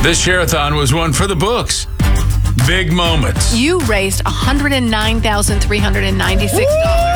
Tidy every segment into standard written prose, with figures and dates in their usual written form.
This Share-a-thon was one for the books. Big moments. You raised $109,396.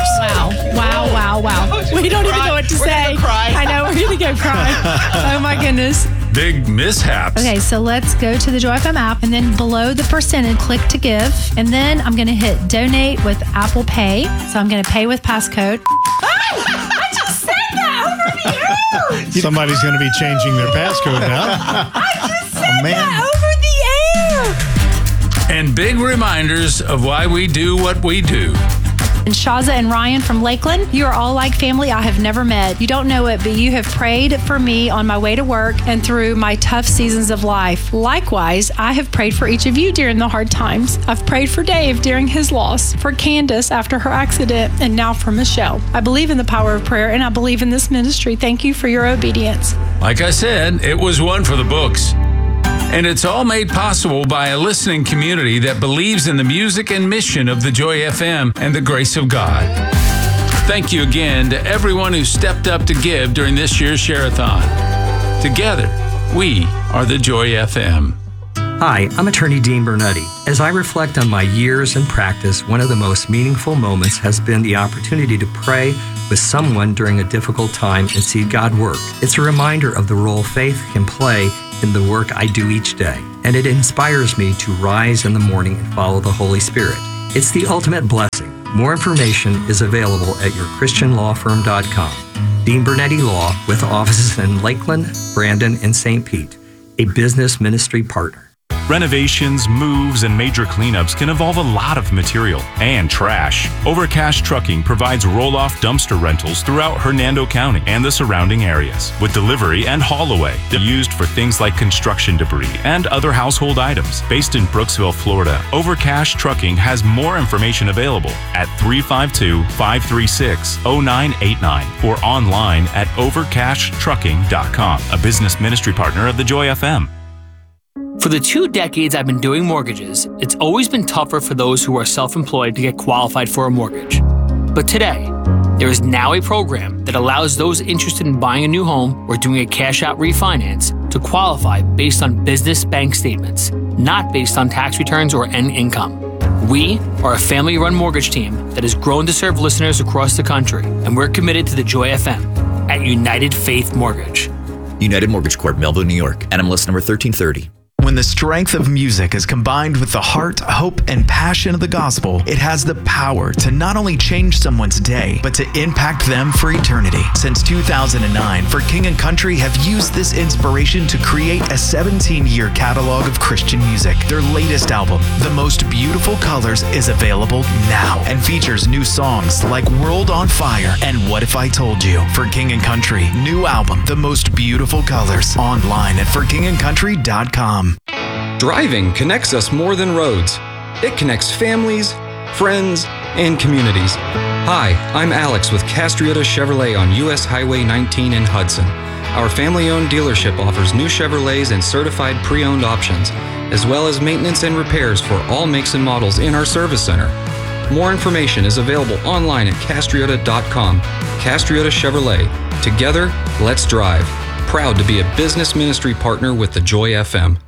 Wow. We don't even know what to say. I know, we're going to go cry. Oh, my goodness. Big mishaps. Okay, so let's go to the Joy FM app, and then below the percentage, click to give. And then I'm going to hit donate with Apple Pay. So I'm going to pay with passcode. I just said that over the air. Somebody's going to be changing their passcode now. I just said that over the air. And big reminders of why we do what we do. And Shaza and Ryan from Lakeland, you are all like family I have never met. You don't know it, but you have prayed for me on my way to work and through my tough seasons of life. Likewise, I have prayed for each of you during the hard times. I've prayed for Dave during his loss, for Candace after her accident, and now for Michelle. I believe in the power of prayer, and I believe in this ministry. Thank you for your obedience. Like I said, it was one for the books. And it's all made possible by a listening community that believes in the music and mission of the Joy FM and the grace of God. Thank you again to everyone who stepped up to give during this year's Share-a-thon. Together, we are the Joy FM. Hi, I'm attorney Dean Bernetti. As I reflect on my years in practice, one of the most meaningful moments has been the opportunity to pray with someone during a difficult time and see God work. It's a reminder of the role faith can play in the work I do each day, and it inspires me to rise in the morning and follow the Holy Spirit. It's the ultimate blessing. More information is available at yourchristianlawfirm.com. Dean Bernetti Law, with offices in Lakeland, Brandon, and St. Pete, a business ministry partner. Renovations, moves, and major cleanups can involve a lot of material and trash. Overcash Trucking provides roll-off dumpster rentals throughout Hernando County and the surrounding areas, with delivery and haul-away. They're used for things like construction debris and other household items. Based in Brooksville, Florida, Overcash Trucking has more information available at 352-536-0989 or online at overcashtrucking.com, a business ministry partner of the Joy FM. For the 2 decades I've been doing mortgages, it's always been tougher for those who are self-employed to get qualified for a mortgage. But today, there is now a program that allows those interested in buying a new home or doing a cash-out refinance to qualify based on business bank statements, not based on tax returns or end income. We are a family-run mortgage team that has grown to serve listeners across the country, and we're committed to the Joy FM at United Faith Mortgage. United Mortgage Corp, Melville, New York. NMLS number 1330. When the strength of music is combined with the heart, hope, and passion of the gospel, it has the power to not only change someone's day, but to impact them for eternity. Since 2009, For King and Country have used this inspiration to create a 17-year catalog of Christian music. Their latest album, The Most Beautiful Colors, is available now and features new songs like World on Fire and What If I Told You. For King and Country, new album, The Most Beautiful Colors, online at forkingandcountry.com. Driving connects us more than roads. It connects families, friends, and communities. Hi, I'm Alex with Castriota Chevrolet on US Highway 19 in Hudson. Our family-owned dealership offers new Chevrolets and certified pre-owned options, as well as maintenance and repairs for all makes and models in our service center. More information is available online at castriota.com. Castriota Chevrolet. Together, let's drive. Proud to be a business ministry partner with the Joy FM.